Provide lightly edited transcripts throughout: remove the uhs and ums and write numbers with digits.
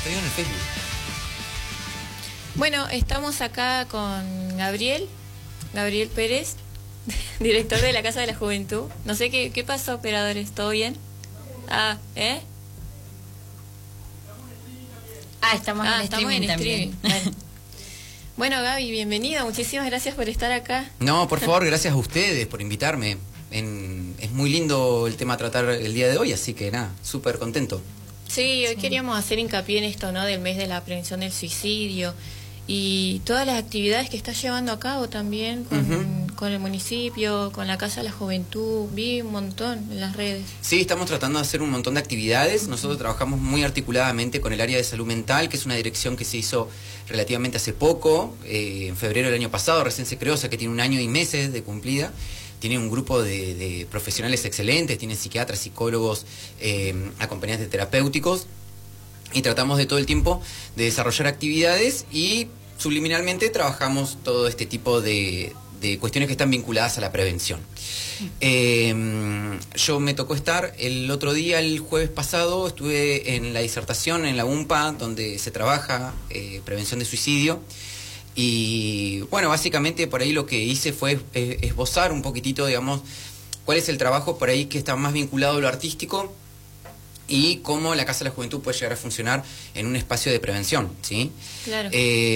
Te digo en el Facebook. Bueno, estamos acá con Gabriel Pérez, director de la Casa de la Juventud. No sé qué pasó, operadores, ¿todo bien? Estamos en streaming también. Bueno, Gaby, bienvenido. Muchísimas gracias por estar acá. No, por favor, gracias a ustedes por invitarme. Es muy lindo el tema a tratar el día de hoy, así que nada, súper contento. Sí, hoy queríamos hacer hincapié en esto, ¿no? Del mes de la prevención del suicidio y todas las actividades que está llevando a cabo también con el municipio, con la Casa de la Juventud. Vi un montón en las redes. Sí, estamos tratando de hacer un montón de actividades. Nosotros trabajamos muy articuladamente con el área de salud mental, que es una dirección que se hizo relativamente hace poco, en febrero del año pasado, recién se creó, o sea que tiene 1 año y meses de cumplida. Tiene un grupo de profesionales excelentes, tiene psiquiatras, psicólogos, acompañantes terapéuticos, y tratamos de todo el tiempo de desarrollar actividades y subliminalmente trabajamos todo este tipo de cuestiones que están vinculadas a la prevención. Yo me tocó estar el otro día, el jueves pasado, estuve en la disertación en la UMPA, donde se trabaja prevención de suicidio. Y bueno, básicamente por ahí lo que hice fue esbozar un poquitito, digamos, cuál es el trabajo por ahí que está más vinculado a lo artístico y cómo la Casa de la Juventud puede llegar a funcionar en un espacio de prevención, ¿sí? Claro.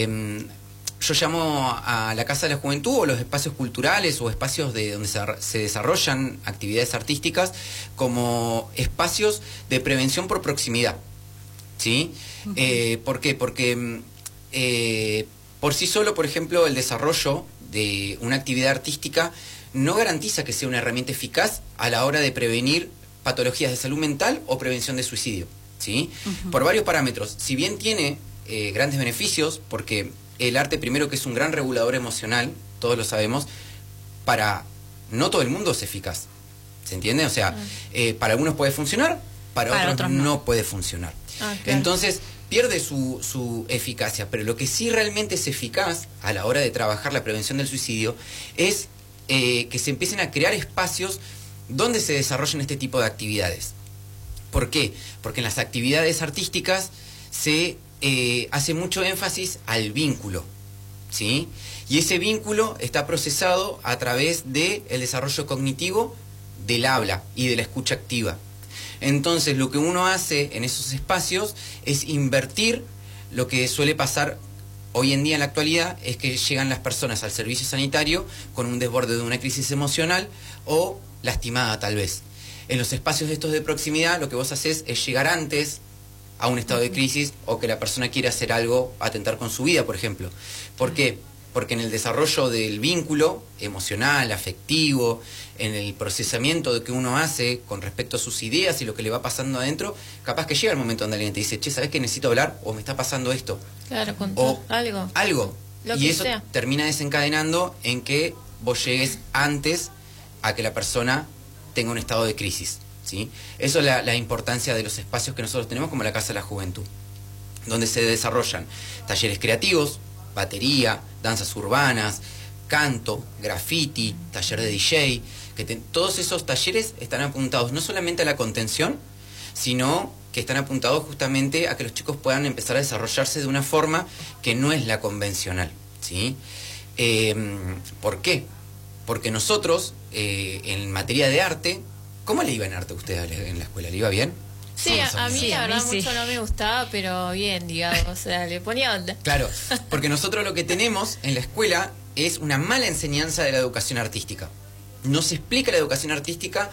Yo llamo a la Casa de la Juventud o los espacios culturales o espacios donde se desarrollan actividades artísticas como espacios de prevención por proximidad, ¿sí? ¿Por qué? Porque por sí solo, por ejemplo, el desarrollo de una actividad artística no garantiza que sea una herramienta eficaz a la hora de prevenir patologías de salud mental o prevención de suicidio, ¿sí? Por varios parámetros. Si bien tiene grandes beneficios, porque el arte, primero, que es un gran regulador emocional, todos lo sabemos, para no todo el mundo es eficaz, ¿se entiende? O sea, para algunos puede funcionar, para otros no puede funcionar. Claro. Entonces pierde su eficacia, pero lo que sí realmente es eficaz a la hora de trabajar la prevención del suicidio es que se empiecen a crear espacios donde se desarrollen este tipo de actividades. ¿Por qué? Porque en las actividades artísticas se hace mucho énfasis al vínculo, ¿sí? Y ese vínculo está procesado a través del desarrollo cognitivo del habla y de la escucha activa. Entonces, lo que uno hace en esos espacios es invertir. Lo que suele pasar hoy en día en la actualidad es que llegan las personas al servicio sanitario con un desborde de una crisis emocional o lastimada tal vez. En los espacios estos de proximidad lo que vos haces es llegar antes a un estado de crisis o que la persona quiera hacer algo, atentar con su vida, por ejemplo. ¿Por qué? Porque en el desarrollo del vínculo emocional, afectivo, en el procesamiento de que uno hace con respecto a sus ideas y lo que le va pasando adentro, capaz que llega el momento donde alguien te dice, che, ¿sabes qué necesito hablar? O me está pasando esto. Claro, o algo. Y eso termina desencadenando en que vos llegues antes a que la persona tenga un estado de crisis, ¿sí? Eso es la importancia de los espacios que nosotros tenemos como la Casa de la Juventud, donde se desarrollan talleres creativos, batería, danzas urbanas, canto, graffiti, taller de DJ, todos esos talleres están apuntados no solamente a la contención, sino que están apuntados justamente a que los chicos puedan empezar a desarrollarse de una forma que no es la convencional, ¿sí? ¿Por qué? Porque nosotros, en materia de arte, ¿cómo le iba en arte a usted en la escuela? ¿Le iba bien? Sí, a mí la verdad mucho no me gustaba, pero bien, digamos, o sea, le ponía onda. Claro, porque nosotros lo que tenemos en la escuela es una mala enseñanza de la educación artística. No se explica la educación artística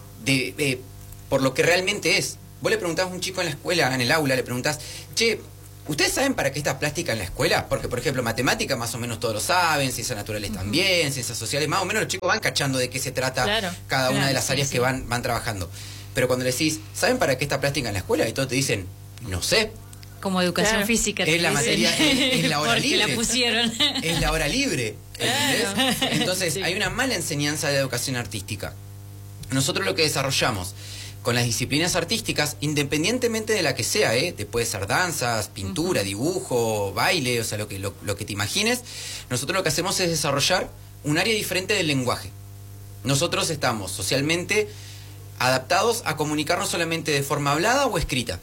por lo que realmente es. Vos le preguntás a un chico en la escuela, en el aula, le preguntás, che, ¿ustedes saben para qué está plástica en la escuela? Porque, por ejemplo, matemática más o menos todos lo saben, ciencias naturales también, ciencias sociales, más o menos los chicos van cachando de qué se trata cada una de las áreas que van trabajando. Pero cuando le decís, ¿saben para qué está plástica en la escuela? Y todos te dicen, no sé. Como educación física. Es la materia, es la hora porque libre. La pusieron. Es la hora libre. ¿Entendés? Entonces, hay una mala enseñanza de educación artística. Nosotros lo que desarrollamos con las disciplinas artísticas, independientemente de la que sea, puede ser danzas, pintura, dibujo, baile, o sea, lo que te imagines, nosotros lo que hacemos es desarrollar un área diferente del lenguaje. Nosotros estamos socialmente adaptados a comunicarnos solamente de forma hablada o escrita,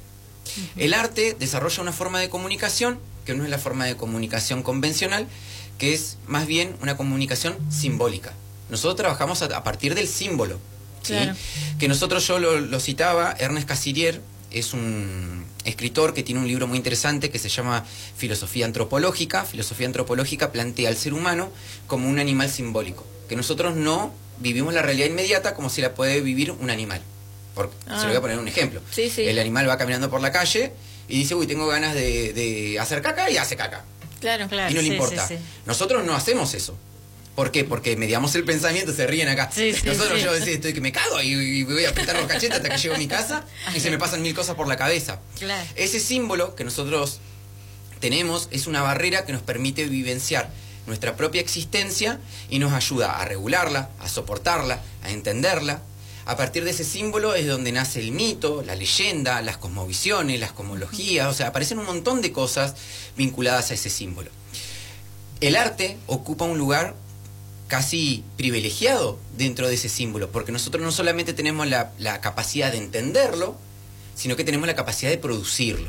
El arte desarrolla una forma de comunicación que no es la forma de comunicación convencional, que es más bien una comunicación simbólica. Nosotros trabajamos a partir del símbolo, ¿sí? Claro. Que nosotros, yo lo citaba, Ernest Cassirer es un escritor que tiene un libro muy interesante que se llama Filosofía Antropológica. Filosofía Antropológica plantea al ser humano como un animal simbólico, que nosotros no vivimos la realidad inmediata como si la puede vivir un animal. Se lo voy a poner un ejemplo. Sí, sí. El animal va caminando por la calle y dice, uy, tengo ganas de hacer caca, y hace caca. Claro, claro. Y no le importa. Sí. Nosotros no hacemos eso. ¿Por qué? Porque mediamos el pensamiento, se ríen acá. Nosotros yo estoy que me cago y voy a apretar los cachetes hasta que llego a mi casa y se me pasan 1000 cosas por la cabeza. Claro. Ese símbolo que nosotros tenemos es una barrera que nos permite vivenciar nuestra propia existencia y nos ayuda a regularla, a soportarla, a entenderla. A partir de ese símbolo es donde nace el mito, la leyenda, las cosmovisiones, las cosmologías, o sea, aparecen un montón de cosas vinculadas a ese símbolo. El arte ocupa un lugar casi privilegiado dentro de ese símbolo, porque nosotros no solamente tenemos la capacidad de entenderlo, sino que tenemos la capacidad de producirlo.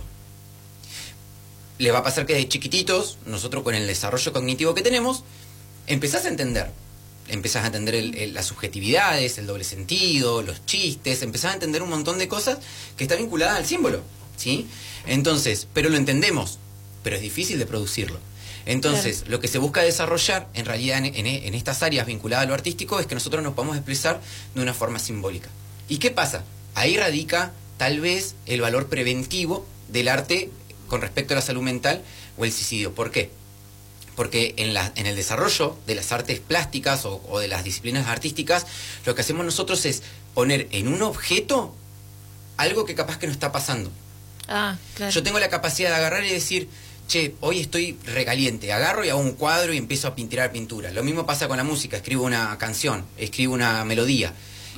Le va a pasar que de chiquititos, nosotros con el desarrollo cognitivo que tenemos, empezás a entender las subjetividades, el doble sentido, los chistes, empezás a entender un montón de cosas que están vinculadas al símbolo, ¿sí? Entonces, pero lo entendemos, pero es difícil de producirlo. Entonces, claro, lo que se busca desarrollar, en realidad, en estas áreas vinculadas a lo artístico, es que nosotros nos podamos expresar de una forma simbólica. ¿Y qué pasa? Ahí radica, tal vez, el valor preventivo del arte con respecto a la salud mental o el suicidio. ¿Por qué? Porque en el desarrollo de las artes plásticas o de las disciplinas artísticas, lo que hacemos nosotros es poner en un objeto algo que capaz que no está pasando. Ah, claro. Yo tengo la capacidad de agarrar y decir, che, hoy estoy recaliente, agarro y hago un cuadro y empiezo a tirar pintura. Lo mismo pasa con la música, escribo una canción, escribo una melodía,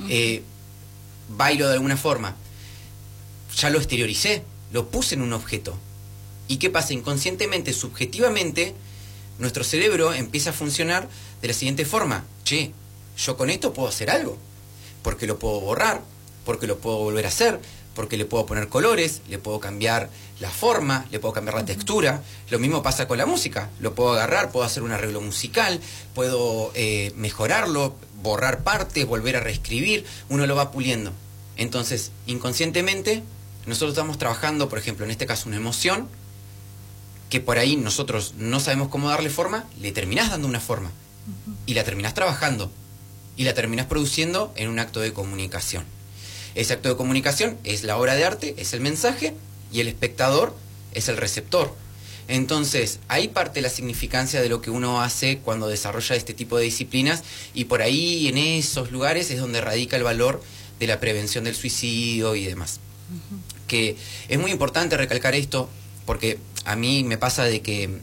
bailo de alguna forma. Ya lo exterioricé, lo puse en un objeto. ¿Y qué pasa? Inconscientemente, subjetivamente, nuestro cerebro empieza a funcionar de la siguiente forma. Che, yo con esto puedo hacer algo, porque lo puedo borrar, porque lo puedo volver a hacer, porque le puedo poner colores, le puedo cambiar la forma, le puedo cambiar la textura. Lo mismo pasa con la música. Lo puedo agarrar, puedo hacer un arreglo musical, puedo mejorarlo, borrar partes, volver a reescribir. Uno lo va puliendo. Entonces, inconscientemente, nosotros estamos trabajando, por ejemplo, en este caso, una emoción, que por ahí nosotros no sabemos cómo darle forma, le terminás dando una forma. Y la terminás trabajando. Y la terminás produciendo en un acto de comunicación. Ese acto de comunicación es la obra de arte, es el mensaje, y el espectador es el receptor. Entonces, ahí parte la significancia de lo que uno hace cuando desarrolla este tipo de disciplinas, y por ahí, en esos lugares, es donde radica el valor de la prevención del suicidio y demás. Que es muy importante recalcar esto, porque a mí me pasa de que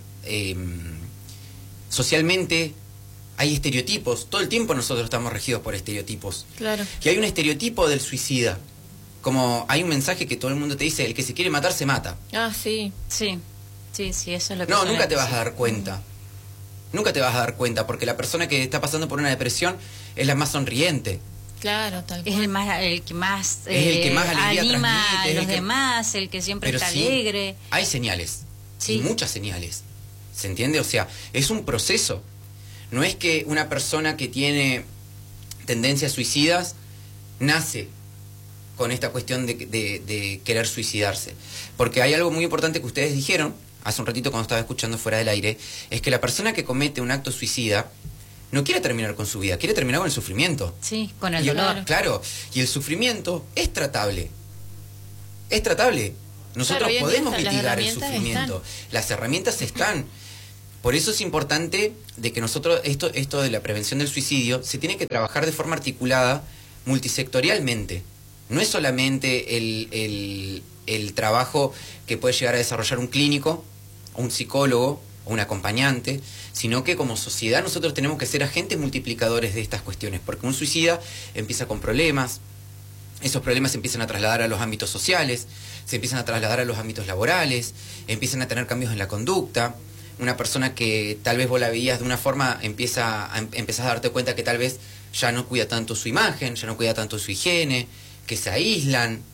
socialmente hay estereotipos. Todo el tiempo nosotros estamos regidos por estereotipos. Claro. Y hay un estereotipo del suicida. Como hay un mensaje que todo el mundo te dice, el que se quiere matar, se mata. Ah, sí. Sí, eso es lo que... No, nunca te vas a dar cuenta. Nunca te vas a dar cuenta, porque la persona que está pasando por una depresión es la más sonriente. Claro, tal cual. Es el que más alegría anima transmite, a los demás, el que siempre está alegre. Hay señales, y muchas señales. ¿Se entiende? O sea, es un proceso. No es que una persona que tiene tendencias suicidas nace con esta cuestión de querer suicidarse. Porque hay algo muy importante que ustedes dijeron hace un ratito cuando estaba escuchando fuera del aire, es que la persona que comete un acto suicida no quiere terminar con su vida, quiere terminar con el sufrimiento. Sí, con el dolor. Claro, y el sufrimiento es tratable. Es tratable. Nosotros podemos mitigar el sufrimiento. Las herramientas están. Por eso es importante de que nosotros, esto de la prevención del suicidio, se tiene que trabajar de forma articulada, multisectorialmente. No es solamente el trabajo que puede llegar a desarrollar un clínico, un psicólogo, o un acompañante, sino que como sociedad nosotros tenemos que ser agentes multiplicadores de estas cuestiones, porque un suicida empieza con problemas, esos problemas se empiezan a trasladar a los ámbitos sociales, se empiezan a trasladar a los ámbitos laborales, empiezan a tener cambios en la conducta. Una persona que tal vez vos la veías de una forma, empezás a darte cuenta que tal vez ya no cuida tanto su imagen, ya no cuida tanto su higiene, que se aíslan.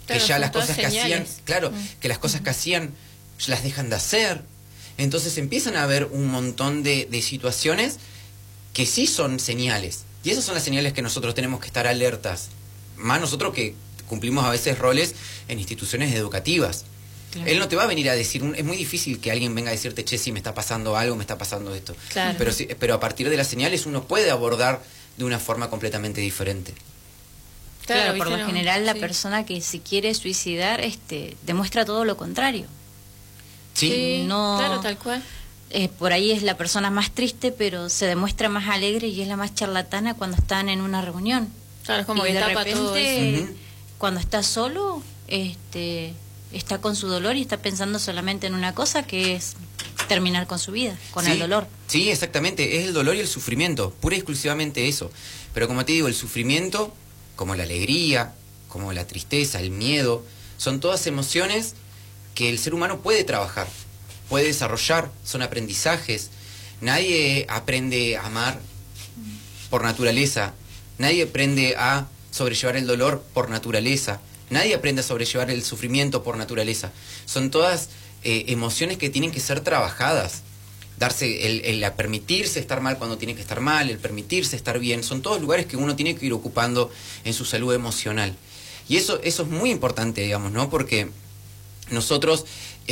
que Claro, ya son las todas cosas que hacían, señales. claro, que las cosas que hacían las dejan de hacer. Entonces empiezan a haber un montón de situaciones que sí son señales. Y esas son las señales que nosotros tenemos que estar alertas. Más nosotros que cumplimos a veces roles en instituciones educativas. Claro. Él no te va a venir a decir, es muy difícil que alguien venga a decirte, che, sí, me está pasando algo, me está pasando esto. Claro. Pero a partir de las señales uno puede abordar de una forma completamente diferente. Claro, por ¿viste? lo No, general la sí. persona que se quiere suicidar demuestra todo lo contrario. Sí, Sí, No- claro, tal cual. Por ahí es la persona más triste, pero se demuestra más alegre y es la más charlatana cuando están en una reunión. Claro, es como Y que de tapa todo eso. repente, Ujú. cuando está solo, está con su dolor y está pensando solamente en una cosa, que es terminar con su vida, con Sí, el dolor. Sí, exactamente, es el dolor y el sufrimiento, pura y exclusivamente eso. Pero como te digo, el sufrimiento, como la alegría, como la tristeza, el miedo, son todas emociones que el ser humano puede trabajar, puede desarrollar, son aprendizajes. Nadie aprende a amar por naturaleza, nadie aprende a sobrellevar el dolor por naturaleza, nadie aprende a sobrellevar el sufrimiento por naturaleza. Son todas emociones que tienen que ser trabajadas. Darse el permitirse estar mal cuando tiene que estar mal, el permitirse estar bien, son todos lugares que uno tiene que ir ocupando en su salud emocional. Y eso es muy importante, digamos, ¿no? Porque nosotros,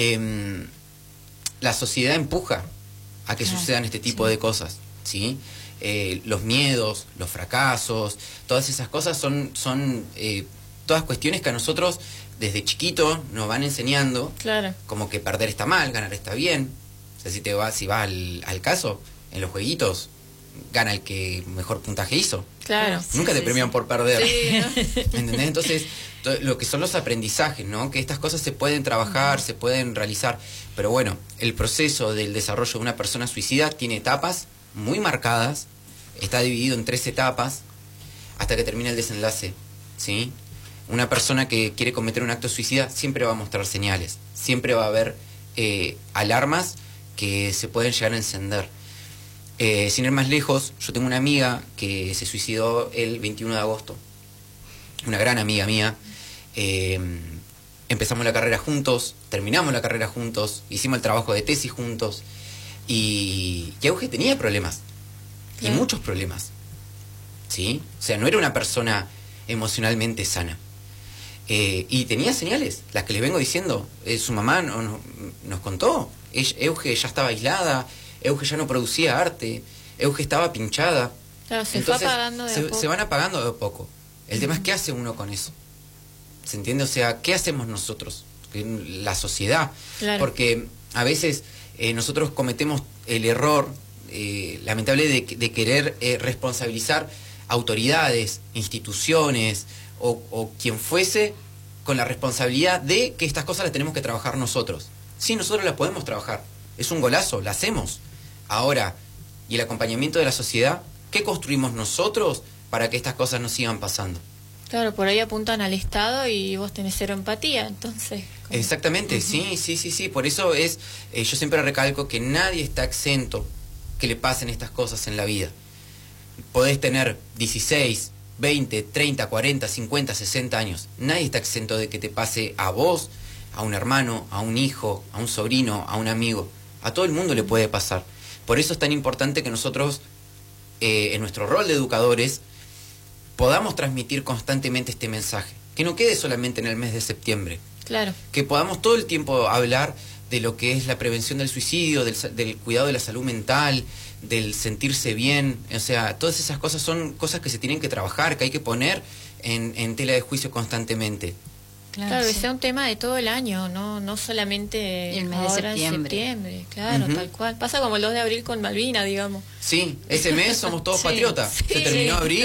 la sociedad empuja a que Claro, sucedan este tipo de cosas, ¿sí? Los miedos, los fracasos, todas esas cosas son todas cuestiones que a nosotros desde chiquito nos van enseñando, Claro. como que perder está mal, ganar está bien. O sea, si vas al caso, en los jueguitos, gana el que mejor puntaje hizo. Claro. Sí, Nunca te sí, premian sí. por perder. Sí, ¿no? ¿Entendés? Entonces, lo que son los aprendizajes, ¿no? Que estas cosas se pueden trabajar, se pueden realizar. Pero bueno, el proceso del desarrollo de una persona suicida tiene etapas muy marcadas. Está dividido en 3 etapas hasta que termina el desenlace, ¿sí? Una persona que quiere cometer un acto suicida siempre va a mostrar señales. Siempre va a haber alarmas que se pueden llegar a encender. Sin ir más lejos, yo tengo una amiga que se suicidó el 21 de agosto. Una gran amiga mía. Empezamos la carrera juntos, terminamos la carrera juntos, hicimos el trabajo de tesis juntos. Y Euge tenía problemas. Y Claro. muchos problemas. ¿Sí? O sea, no era una persona emocionalmente sana. Y tenía señales, las que les vengo diciendo. Su mamá nos contó. Euge ya estaba aislada, Euge ya no producía arte, Euge estaba pinchada. Claro, se Entonces, fue apagando de a poco. se van apagando de a poco. El tema es qué hace uno con eso. ¿Se entiende? O sea, ¿qué hacemos nosotros? La sociedad. Claro. Porque a veces nosotros cometemos el error lamentable de querer responsabilizar autoridades, instituciones o quien fuese con la responsabilidad de que estas cosas las tenemos que trabajar nosotros. Sí, nosotros las podemos trabajar. Es un golazo, la hacemos. Ahora, ¿y el acompañamiento de la sociedad? ¿Qué construimos nosotros para que estas cosas no sigan pasando? Claro, por ahí apuntan al Estado y vos tenés 0 empatía, entonces... como- Exactamente, sí. Por eso yo siempre recalco que nadie está exento que le pasen estas cosas en la vida. Podés tener 16, 20, 30, 40, 50, 60 años. Nadie está exento de que te pase a vos, a un hermano, a un hijo, a un sobrino, a un amigo. A todo el mundo le puede pasar. Por eso es tan importante que nosotros, en nuestro rol de educadores, podamos transmitir constantemente este mensaje. Que no quede solamente en el mes de septiembre. Claro. Que podamos todo el tiempo hablar de lo que es la prevención del suicidio, del cuidado de la salud mental, del sentirse bien. O sea, todas esas cosas son cosas que se tienen que trabajar, que hay que poner en tela de juicio constantemente. Claro, que sí. sea un tema de todo el año, no solamente El mes de ahora septiembre. en septiembre. Claro, Ujú. tal cual. Pasa como el 2 de abril con Malvina, digamos. Sí, ese mes somos todos Sí, patriotas. Se sí. terminó abril.